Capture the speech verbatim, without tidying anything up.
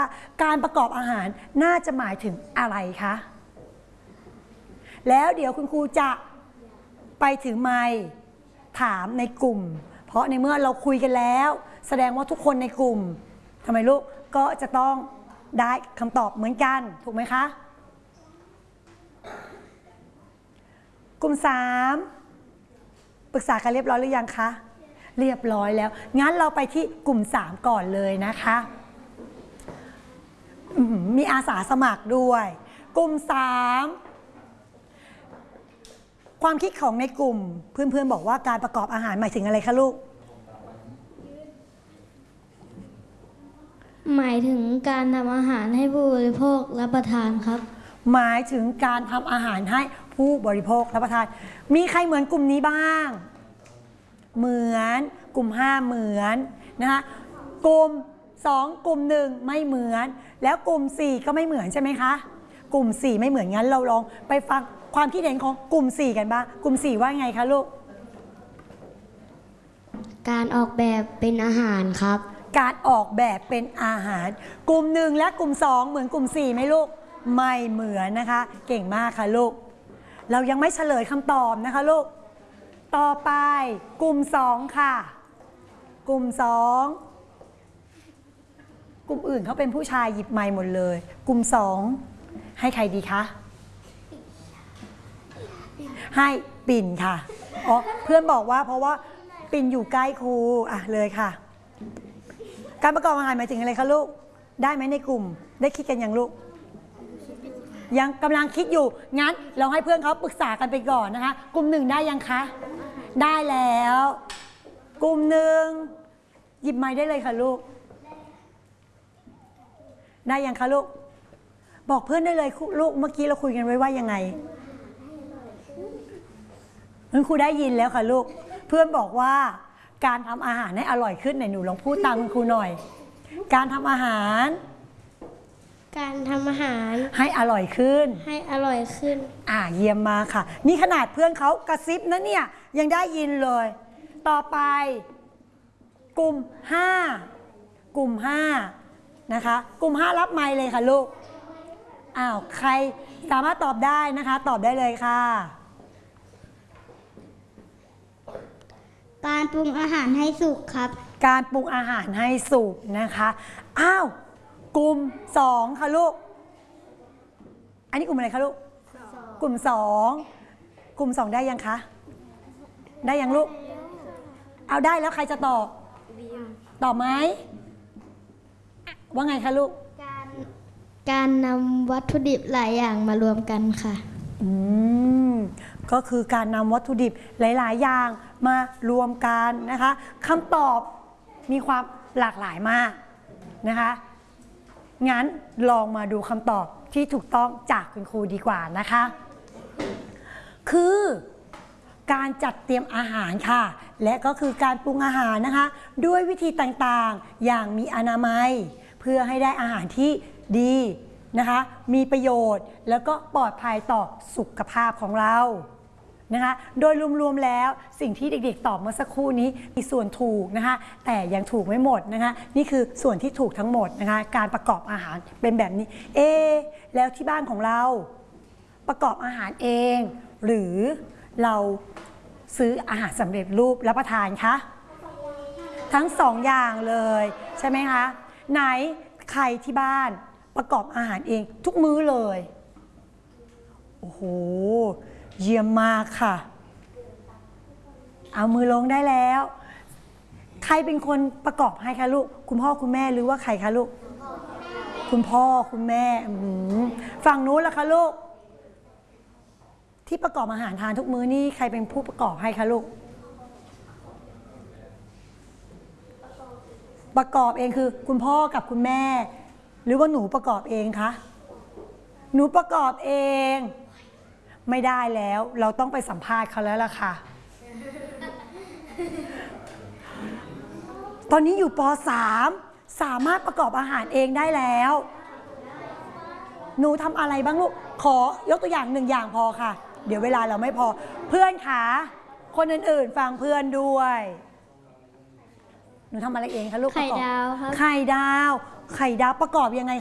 การประกอบอาหารน่าจะหมายถึงอะไรคะแล้วเดี๋ยวคุณครูจะไปถือไมค์ถามในกลุ่มเพราะในเมื่อเราคุยกันแล้วแสดงว่าทุกคนในกลุ่มทำไมลูกก็จะต้องได้คำตอบเหมือนกันถูกไหมคะกลุ่มสามปรึกษากันเรียบร้อยหรือยังคะเรียบร้อยแล้วงั้นเราไปที่กลุ่มสามก่อนเลยนะคะมีอาสาสมัครด้วยกลุ่มสามความคิดของในกลุ่มเพื่อนๆบอกว่าการประกอบอาหารหมายถึงอะไรคะลูกหมายถึงการทำอาหารให้ผู้บริโภครับประทานครับหมายถึงการทำอาหารให้ผู้บริโภครับประทานมีใครเหมือนกลุ่มนี้บ้างเหมือนกลุ่มห้าเหมือนนะคะกลุ่มสองกลุ่มหนึ่งไม่เหมือนแล้วกลุ่มสี่ก็ไม่เหมือนใช่ไหมคะกลุ่มสี่ไม่เหมือนงั้นเราลองไปฟังความคิดเห็นของกลุ่มสี่กันบ้างกลุ่มสี่ว่าไงคะลูกการออกแบบเป็นอาหารครับการออกแบบเป็นอาหารกลุ่มหนึ่งและกลุ่มสองเหมือนกลุ่มสี่ไหมลูกไม่เหมือนนะคะเก่งมากค่ะลูกเรายังไม่เฉลยคำตอบนะคะลูกต่อไปกลุ่มสองค่ะกลุ่มสองกลุ่มอื่นเขาเป็นผู้ชายหยิบไมค์หมดเลยกลุ่มสองให้ใครดีคะให้ปิ่นค่ะอ๋อเพื่อนบอกว่าเพราะว่าปิ่นอยู่ใกล้ครูอ่ะเลยค่ะการประกอบอาหารหมายถึงอะไรคะลูกได้ไหมในกลุ่มได้คิดกันยังลูกยังกำลังคิดอยู่งั้นเราให้เพื่อนเขาปรึกษากันไปก่อนนะคะกลุ่มหนึ่งได้ยังคะได้แล้วกลุ่มหนึ่งหยิบไม้ได้เลยค่ะลูกได้ยังคะลูกบอกเพื่อนได้เลยลูกเมื่อกี้เราคุยกันไว้ว่ายังไงคุณครูได้ยินแล้วค่ะลูกเพื่อนบอกว่าการทำอาหารให้อร่อยขึ้นไหนหนูลองพูดตามคุณครูหน่อยการทำอาหารการทำอาหารให้อร่อยขึ้นให้อร่อยขึ้นอ่าเยี่ยมมากค่ะนี่ขนาดเพื่อนเขากระซิบนะเนี่ยยังได้ยินเลยต่อไปกลุ่มห้ากลุ่มห้านะคะกลุ่มห้ารับไมค์เลยค่ะลูกอ้าวใครสามารถตอบได้นะคะตอบได้เลยค่ะการปรุงอาหารให้สุกครับการปรุงอาหารให้สุกนะคะอ้าวกลุ่มสองค่ะลูกอันนี้กลุ่มอะไรคะลูกกลุ่มสองกลุ่มสองได้ยังคะได้ยังลูกเอาได้แล้วใครจะตอบตอบไหมว่าไงคะลูกการการนำวัตถุดิบหลายอย่างมารวมกันค่ะอืมก็คือการนำวัตถุดิบหลายๆอย่างมารวมกันนะคะคำตอบมีความหลากหลายมากนะคะงั้นลองมาดูคำตอบที่ถูกต้องจากคุณครูดีกว่านะคะคือการจัดเตรียมอาหารค่ะและก็คือการปรุงอาหารนะคะด้วยวิธีต่างๆอย่างมีอนามัยเพื่อให้ได้อาหารที่ดีนะคะมีประโยชน์แล้วก็ปลอดภัยต่อสุขภาพของเรานะคะโดยรวมๆแล้วสิ่งที่เด็กๆตอบเมื่อสักครู่นี้มีส่วนถูกนะคะแต่ยังถูกไม่หมดนะคะนี่คือส่วนที่ถูกทั้งหมดนะคะการประกอบอาหารเป็นแบบนี้เอแล้วที่บ้านของเราประกอบอาหารเองหรือเราซื้ออาหารสำเร็จรูปรับประทานคะทั้งสองอย่างเลยใช่ไหมคะไหนใครที่บ้านประกอบอาหารเองทุกมื้อเลยโอ้โหเยี่ยมมากค่ะเอามือลงได้แล้วใครเป็นคนประกอบให้คะลูกคุณพ่อคุณแม่หรือว่าใครคะลูกคุณพ่อคุณแม่ฝั่งนู้นล่ะคะลูกที่ประกอบอาหารทานทุกมื้อนี่ใครเป็นผู้ประกอบให้คะลูกประกอบเองคือคุณพ่อกับคุณแม่หรือว่าหนูประกอบเองคะหนูประกอบเองไม่ได้แล้วเราต้องไปสัมภาษณ์เขาแล้วล่ะค่ะตอนนี้อยู่ป.สาม สามารถประกอบอาหารเองได้แล้วหนูทำอะไรบ้างลูกขอยกตัวอย่างหนึ่งอย่างพอค่ะเดี๋ยวเวลาเราไม่พอเพื่อนคะคนอื่นๆฟังเพื่อนด้วยหนูทำอะไรเองคะลูกไข่ดาวครับไข่ดาวไข่ดาวประกอบยังไง